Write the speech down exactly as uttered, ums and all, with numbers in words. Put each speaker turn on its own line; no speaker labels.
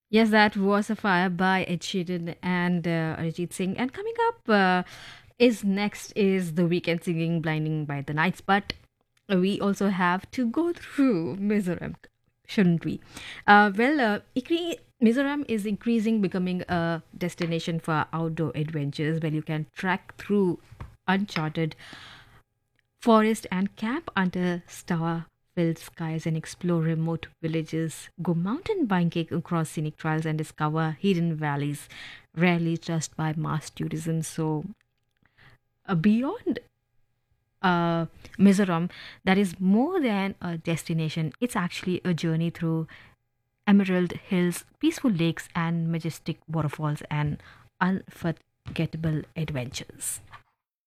Yes, that was a fire by Ed Sheeran and uh, Arijit Singh. And coming up uh, is next is the weekend singing Blinding by the Nights. But we also have to go through Mizoram, shouldn't we? Uh, well, uh, Ikri- Mizoram is increasing, becoming a destination for outdoor adventures where you can trek through uncharted forest and camp under star filled skies and explore remote villages, go mountain biking across scenic trails and discover hidden valleys rarely touched by mass tourism. So, uh, beyond uh, Mizoram, that is more than a destination, it's actually a journey through emerald hills, peaceful lakes, and majestic waterfalls and unforgettable adventures.